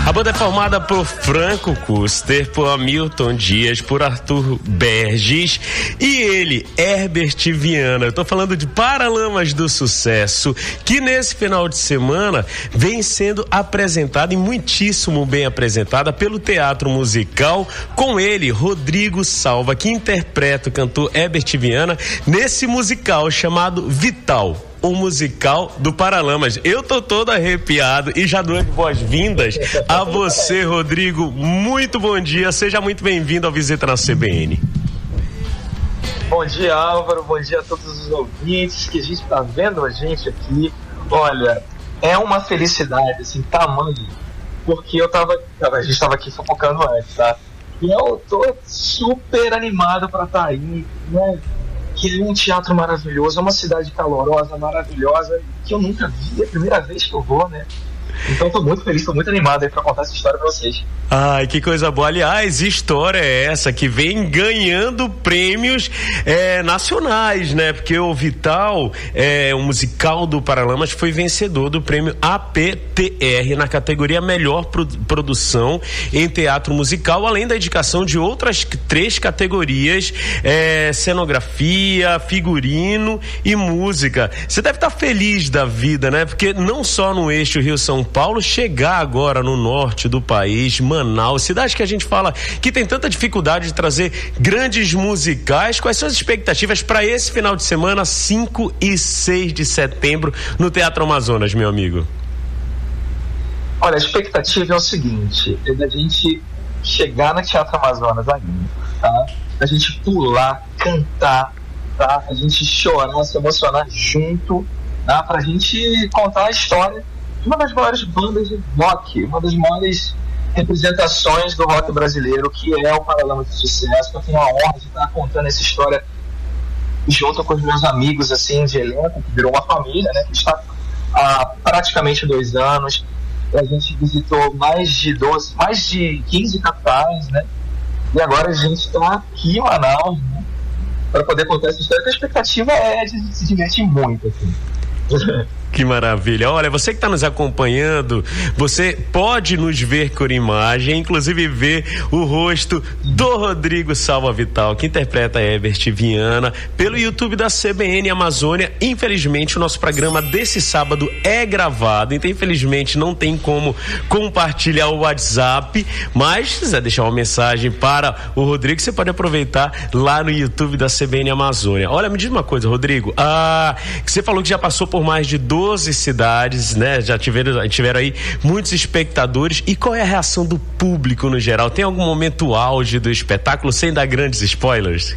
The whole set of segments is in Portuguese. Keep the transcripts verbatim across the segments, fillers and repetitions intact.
A banda é formada por Franco Custer, por Hamilton Dias, por Arthur Berges e ele, Herbert Viana. Eu tô falando de Paralamas do Sucesso, que nesse final de semana vem sendo apresentada e muitíssimo bem apresentada pelo Teatro Musical, com ele, Rodrigo Salva, que interpreta o cantor Herbert Viana nesse musical chamado Vital, o musical do Paralamas. Eu tô todo arrepiado e já dou as boas-vindas a você, Rodrigo. Muito bom dia, seja muito bem-vindo ao Visita na C B N. Bom dia, Álvaro, bom dia a todos os ouvintes que a gente tá vendo a gente aqui. Olha, é uma felicidade, assim, tamanho, porque eu tava, a gente tava aqui fofocando antes, tá? E eu tô super animado pra estar aí, né? Que é um teatro maravilhoso, é uma cidade calorosa, maravilhosa, que eu nunca vi, é a primeira vez que eu vou, né? Então tô muito feliz, tô muito animado aí pra contar essa história pra vocês. Ai, que coisa boa. Aliás, história é essa que vem ganhando prêmios é, nacionais, né? Porque o Vital, é, o musical do Paralamas, foi vencedor do prêmio A P T R na categoria Melhor Pro- Produção em Teatro Musical, além da indicação de outras três categorias, é, cenografia, figurino e música. Você deve estar feliz da vida, né? Porque não só no eixo Rio-São Paulo, chegar agora no norte do país, Manaus, cidade que a gente fala que tem tanta dificuldade de trazer grandes musicais. Quais são as expectativas para esse final de semana, cinco e seis de setembro, no Teatro Amazonas, meu amigo? Olha, a expectativa é o seguinte, é da gente chegar no Teatro Amazonas ainda, tá? A gente pular, cantar, tá? A gente chorar, se emocionar junto, tá? Pra gente contar a história de uma das maiores bandas de rock, uma das maiores representações do rock brasileiro, que é o Paralamas do Sucesso. Eu tenho a honra de estar contando essa história junto com os meus amigos, assim, de elenco, que virou uma família, né, que está há praticamente dois anos. A gente visitou mais de doze, mais de quinze capitais, né, e agora a gente está aqui em Manaus, né, para poder contar essa história, que a expectativa é de se divertir muito, assim. Que maravilha. Olha, você que está nos acompanhando, você pode nos ver por imagem, inclusive ver o rosto do Rodrigo Salva Vital, que interpreta Herbert Viana, pelo YouTube da C B N Amazônia. Infelizmente, o nosso programa desse sábado é gravado, então infelizmente não tem como compartilhar o WhatsApp, mas se quiser deixar uma mensagem para o Rodrigo, você pode aproveitar lá no YouTube da C B N Amazônia. Olha, me diz uma coisa, Rodrigo, ah, você falou que já passou por mais de doze cidades, né? Já tiveram, tiveram aí muitos espectadores. E qual é a reação do público no geral? Tem algum momento auge do espetáculo, sem dar grandes spoilers?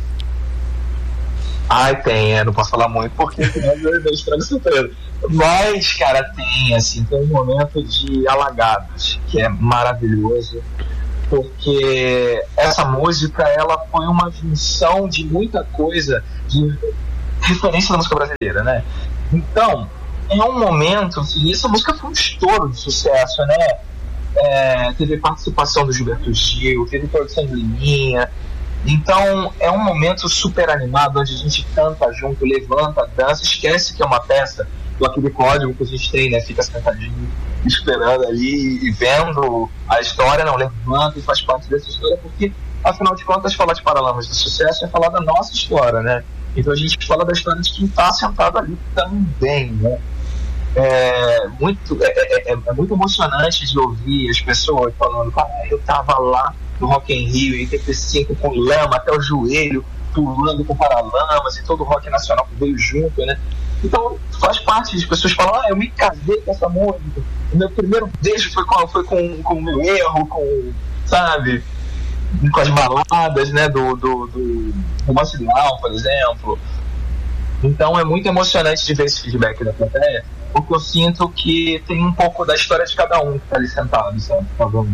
Ai, tem, é, não posso falar muito porque senão eu estrago surpresa. Mas, cara, tem, assim, tem um momento de Alagados, que é maravilhoso, porque essa música, ela foi uma junção de muita coisa, de referência da música brasileira, né? Então, é um momento, assim, essa música foi um estouro de sucesso, né? É, teve participação do Gilberto Gil, teve produção de Liminha. Então, é um momento super animado, onde a gente canta junto, levanta, dança, esquece que é uma peça, do aquele código que a gente tem, né? Fica sentadinho, esperando ali e vendo a história, não, levanta e faz parte dessa história, porque, afinal de contas, falar de Paralamas do Sucesso é falar da nossa história, né? Então a gente fala da história de quem está sentado ali também, né? É muito, é, é, é muito emocionante de ouvir as pessoas falando, cara, eu tava lá no Rock in Rio em oitenta e cinco com lama até o joelho, pulando com Paralamas e todo o rock nacional que veio junto, né? Então faz parte, as pessoas falam, ah, eu me casei com essa música, o meu primeiro beijo foi com, foi com, com o meu erro, com, sabe, com as baladas, né, do, do, do Romance Ideal, por exemplo. Então é muito emocionante de ver esse feedback da plateia, porque eu sinto que tem um pouco da história de cada um que tá ali sentado, sabe?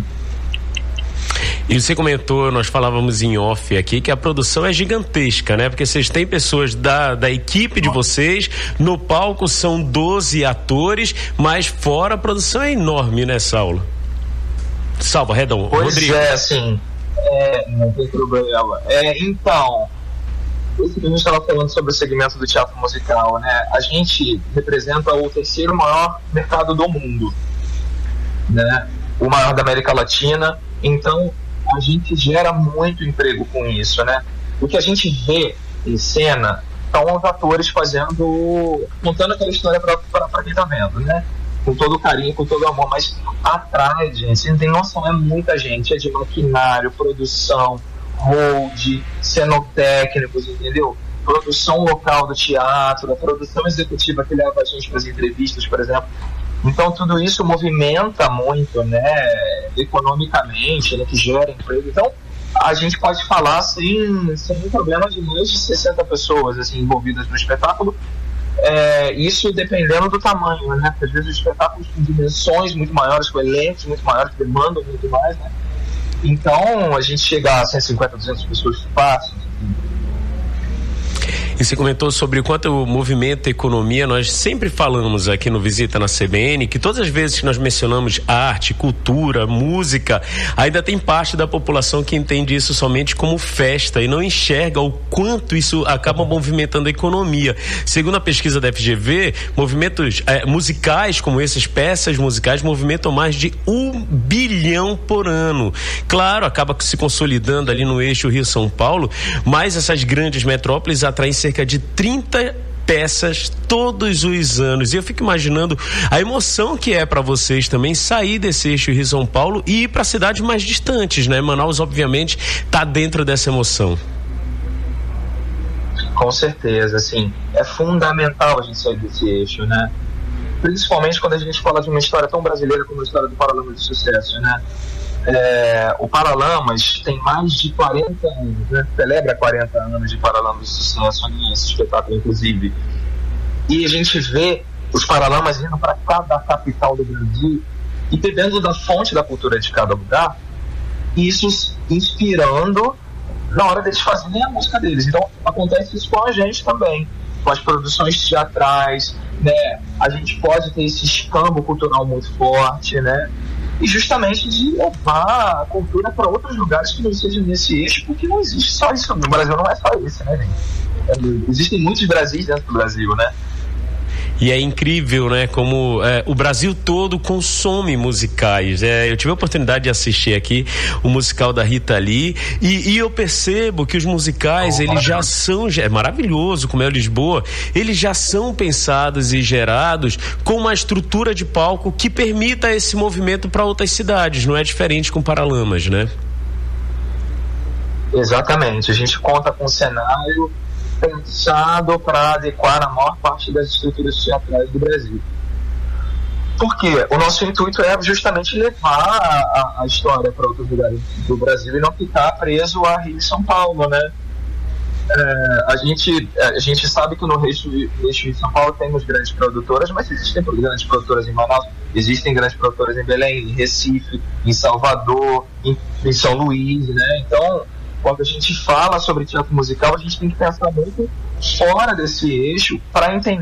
E você comentou, nós falávamos em off aqui, que a produção é gigantesca, né? Porque vocês têm pessoas da, da equipe de vocês, no palco são doze atores, mas fora a produção é enorme, né, Saulo? Salva, Redão, pois Rodrigo. É, assim, é, não tem problema. É, então, isso que a gente estava falando sobre o segmento do teatro musical, né? A gente representa o terceiro maior mercado do mundo, né? o maior da América Latina. Então a gente gera muito emprego com isso, né? O que a gente vê em cena são os atores fazendo, contando aquela história para quem tá vendo, né? Com todo carinho, com todo amor, mas atrás, gente, você não tem noção, é muita gente, é de maquinário, produção, hold, cenotécnicos, entendeu? Produção local do teatro, a produção executiva que leva a gente para as entrevistas, por exemplo. Então tudo isso movimenta muito, né, economicamente, né, que gera emprego. Então a gente pode falar sem, sem problema de mais de sessenta pessoas assim, envolvidas no espetáculo. É, isso dependendo do tamanho, né? Porque às vezes os espetáculos têm dimensões muito maiores, com elencos muito maiores, que demandam muito mais, né? Então a gente chegar a cento e cinquenta, duzentas pessoas fácil. E você comentou sobre o quanto o movimento economia, nós sempre falamos aqui no Visita na C B N, que todas as vezes que nós mencionamos arte, cultura, música, ainda tem parte da população que entende isso somente como festa e não enxerga o quanto isso acaba movimentando a economia. Segundo a pesquisa da F G V, movimentos é, musicais como esses, peças musicais, movimentam mais de um bilhão por ano. Claro, acaba se consolidando ali no eixo Rio-São Paulo, mas essas grandes metrópoles atraem cerca de trinta peças todos os anos. E eu fico imaginando a emoção que é para vocês também sair desse eixo Rio-São Paulo e ir para cidades mais distantes, né? Manaus, obviamente, está dentro dessa emoção. Com certeza, assim, é fundamental a gente sair desse eixo, né? Principalmente quando a gente fala de uma história tão brasileira como a história do Paralamas de Sucesso, né? É, o Paralamas tem mais de quarenta anos, né? Celebra quarenta anos de Paralamas de Sucesso, né? Esse espetáculo, inclusive. E a gente vê os Paralamas indo para cada capital do Brasil e bebendo da fonte da cultura de cada lugar, isso inspirando na hora deles fazerem a música deles. Então acontece isso com a gente também, com as produções teatrais, né? A gente pode ter esse escambo cultural muito forte, né? E justamente de levar a cultura para outros lugares que não sejam nesse eixo, porque não existe só isso. No Brasil não é só isso, né, gente? É, existem muitos Brasis dentro do Brasil, né? E é incrível, né, como é, o Brasil todo consome musicais. É, eu tive a oportunidade de assistir aqui o musical da Rita Lee e, e eu percebo que os musicais, oh, eles já são, é maravilhoso, como é o Lisboa, eles já são pensados e gerados com uma estrutura de palco que permita esse movimento para outras cidades. Não é diferente com Paralamas, né? Exatamente. A gente conta com um cenário pensado para adequar a maior parte das estruturas teatrais do Brasil. Porque o nosso intuito é justamente levar a, a história para outros lugares do Brasil e não ficar preso a Rio e São Paulo, né? É, a, gente, a gente sabe que no eixo de São Paulo temos grandes produtoras, mas existem grandes produtoras em Manaus, existem grandes produtoras em Belém, em Recife, em Salvador, em, em São Luís, né? Então, quando a gente fala sobre teatro musical, a gente tem que pensar muito fora desse eixo para entender